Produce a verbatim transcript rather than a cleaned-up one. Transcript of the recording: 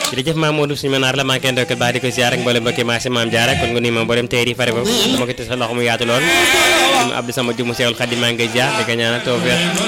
jërëjëf Mamadou suñu manaar la maa ngi koy ndokkal baax di ko ziar ak mboolem mbokki maasi maam Jaara kon nga nuyu ma mboolem tey di fare foofu dama ko te sa loxo mu yaatu lool Abdou Sama Diouf mu Seexul Xadim maa ngi koy ziar di ko ñaanal tawfeex